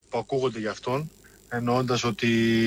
που ακούγονται για αυτόν, εννοώντας ότι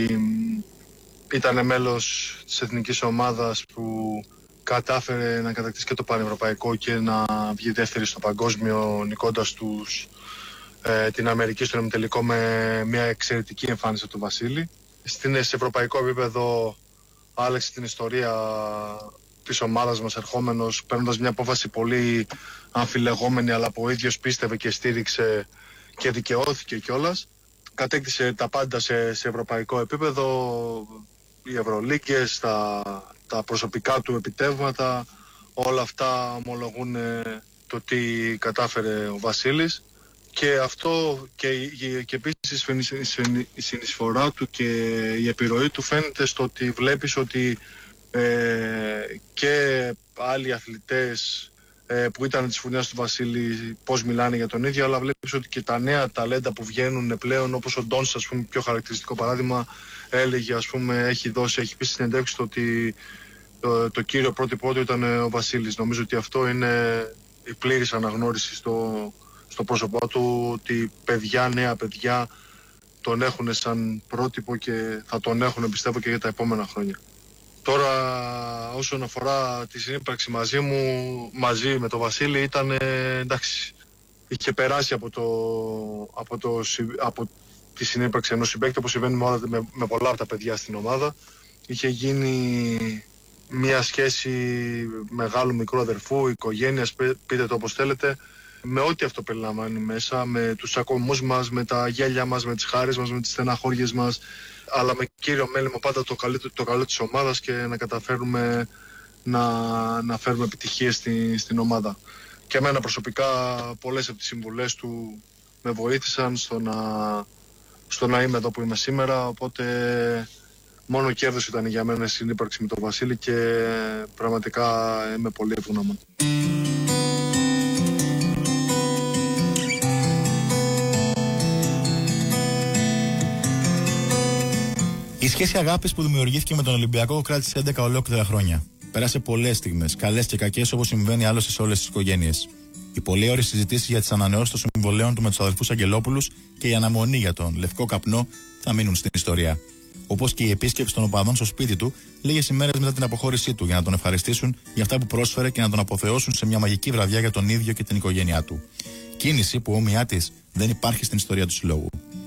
ήταν μέλος της εθνικής ομάδας που κατάφερε να κατακτήσει και το πανευρωπαϊκό και να βγει δεύτερη στο παγκόσμιο, νικώντας την Αμερική στον ημιτελικό με μια εξαιρετική εμφάνιση του Βασίλη. Σε ευρωπαϊκό επίπεδο άλλαξε την ιστορία της ομάδας μας ερχόμενος, παίρνοντας μια απόφαση πολύ αμφιλεγόμενη, αλλά που ο ίδιος πίστευε και στήριξε και δικαιώθηκε κιόλας. Κατέκτησε τα πάντα σε ευρωπαϊκό επίπεδο, οι Ευρωλίγκες, τα προσωπικά του επιτεύγματα, όλα αυτά ομολογούν το τι κατάφερε ο Βασίλης. Και αυτό και επίσης η συνεισφορά του και η επιρροή του φαίνεται στο ότι βλέπεις ότι και άλλοι αθλητές που ήταν της φουρνιάς του Βασίλη πώς μιλάνε για τον ίδιο, αλλά βλέπεις ότι και τα νέα ταλέντα που βγαίνουν πλέον, όπως ο Ντόνς, ας πούμε, πιο χαρακτηριστικό παράδειγμα, έλεγε, ας πούμε, έχει πει στην συνέντευξη ότι το κύριο πρότυπό του ήταν ο Βασίλης. Νομίζω ότι αυτό είναι η πλήρης αναγνώριση στο πρόσωπό του, ότι νέα παιδιά τον έχουν σαν πρότυπο και θα τον έχουν, πιστεύω, και για τα επόμενα χρόνια. Τώρα, όσον αφορά τη συνύπαρξη μαζί με τον Βασίλη, ήταν εντάξει, είχε περάσει από τη συνύπαρξη ενός συμπαίκτη, όπως συμβαίνει με πολλά από τα παιδιά στην ομάδα. Είχε γίνει μια σχέση μεγάλου μικρού αδερφού, οικογένειας, πείτε το όπως θέλετε, με ό,τι αυτό περιλαμβάνει μέσα, με τους ακομούς μας, με τα γέλια μας, με τις χάρες μας, με τις στεναχώριες μας, αλλά με κύριο μέλημα πάντα το καλό της ομάδας και να καταφέρουμε να φέρουμε επιτυχίες στην ομάδα. Και εμένα προσωπικά πολλές από τις συμβουλές του με βοήθησαν στο να είμαι εδώ που είμαι σήμερα, οπότε μόνο κέρδος ήταν για μένα η συνύπαρξη με τον Βασίλη και πραγματικά είμαι πολύ ευγνώμων. Η σχέση αγάπης που δημιουργήθηκε με τον Ολυμπιακό κράτησε 11 ολόκληρα χρόνια. Πέρασε πολλές στιγμές, καλές και κακές, όπως συμβαίνει άλλωστε σε όλες τις οικογένειες. Οι πολλές ώρες συζητήσεις για τις ανανεώσεις των συμβολέων του με τους αδελφούς Αγγελόπουλους και η αναμονή για τον λευκό καπνό θα μείνουν στην ιστορία. Όπως και η επίσκεψη των οπαδών στο σπίτι του λίγες ημέρες μετά την αποχώρησή του για να τον ευχαριστήσουν για αυτά που πρόσφερε και να τον αποθεώσουν σε μια μαγική βραδιά για τον ίδιο και την οικογένειά του. Κίνηση που όμοιά της δεν υπάρχει στην ιστορία του συλλόγου.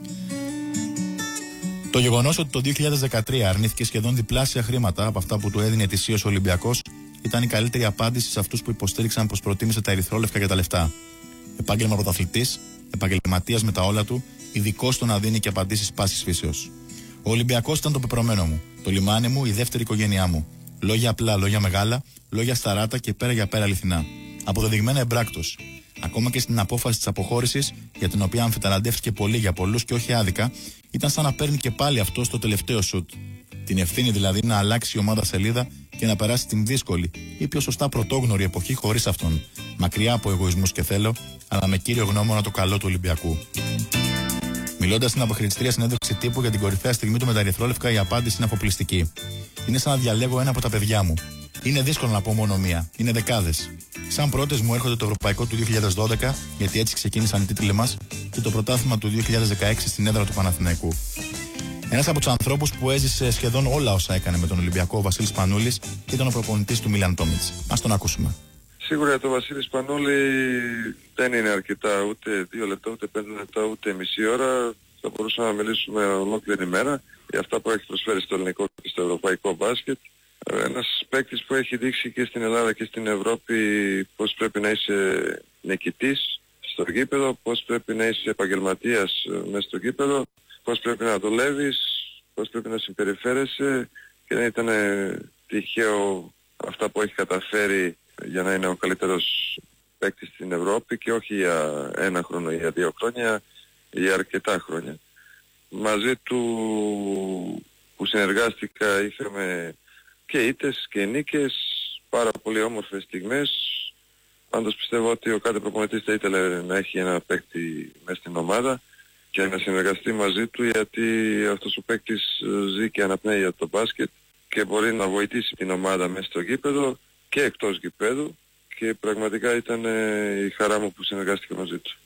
Το γεγονός ότι το 2013 αρνήθηκε σχεδόν διπλάσια χρήματα από αυτά που του έδινε ετησίως ο Ολυμπιακός ήταν η καλύτερη απάντηση σε αυτούς που υποστήριξαν πως προτίμησε τα ερυθρόλευκα για τα λεφτά. Επάγγελμα πρωταθλητής, επαγγελματίας με τα όλα του, ειδικός στο να δίνει και απαντήσεις πάσης φύσεως. Ο Ολυμπιακός ήταν το πεπρωμένο μου, το λιμάνι μου, η δεύτερη οικογένειά μου. Λόγια απλά, λόγια μεγάλα, λόγια σταράτα και πέρα για πέρα αληθινά. Αποδεδειγμένα εμπράκτος. Ακόμα και στην απόφαση της αποχώρησης, για την οποία αμφιταλαντεύτηκε πολύ για πολλούς και όχι άδικα, ήταν σαν να παίρνει και πάλι αυτό στο τελευταίο σουτ. Την ευθύνη δηλαδή να αλλάξει η ομάδα σελίδα και να περάσει την δύσκολη ή πιο σωστά πρωτόγνωρη εποχή χωρίς αυτόν. Μακριά από εγωισμούς και θέλω, αλλά με κύριο γνώμονα το καλό του Ολυμπιακού. Μιλώντας στην αποχαιρετιστήρια συνέντευξη τύπου για την κορυφαία στιγμή του με τα ερυθρόλευκα, η απάντηση είναι αφοπλιστική. Είναι σαν να διαλέγω ένα από τα παιδιά μου. Είναι δύσκολο να πω μόνο μία. Είναι δεκάδες. Σαν πρώτες μου έρχονται το Ευρωπαϊκό του 2012, γιατί έτσι ξεκίνησαν οι τίτλοι μας, και το πρωτάθλημα του 2016 στην έδρα του Παναθηναϊκού. Ένας από τους ανθρώπους που έζησε σχεδόν όλα όσα έκανε με τον Ολυμπιακό, ο Βασίλης Σπανούλης, ήταν ο προπονητής του Μίλαν Τόμιτς. Ας τον ακούσουμε. Σίγουρα το Βασίλη Σπανούλη δεν είναι αρκετά ούτε 2 λεπτά, ούτε 5 λεπτά, ούτε μισή ώρα. Θα μπορούσαμε να μιλήσουμε ολόκληρη μέρα για αυτά που έχει προσφέρει στο ελληνικό και στο ευρωπαϊκό μπάσκετ. Ένας παίκτης που έχει δείξει και στην Ελλάδα και στην Ευρώπη πώς πρέπει να είσαι νικητής στο γήπεδο, πώς πρέπει να είσαι επαγγελματίας μέσα στο γήπεδο, πώς πρέπει να δουλεύεις, πώς πρέπει να συμπεριφέρεσαι, και δεν ήταν τυχαίο αυτά που έχει καταφέρει για να είναι ο καλύτερος παίκτης στην Ευρώπη, και όχι για 1 χρόνο ή για 2 χρόνια, για αρκετά χρόνια. Μαζί του που συνεργάστηκα είχαμε και ήττες και νίκες, πάρα πολύ όμορφες στιγμές. Πάντως πιστεύω ότι ο κάθε προπονητής θα ήθελε να έχει ένα παίκτη μέσα στην ομάδα και να συνεργαστεί μαζί του, γιατί αυτός ο παίκτης ζει και αναπνέει για το μπάσκετ και μπορεί να βοηθήσει την ομάδα μέσα στο γήπεδο και εκτός γηπέδου, και πραγματικά ήταν η χαρά μου που συνεργάστηκα μαζί του.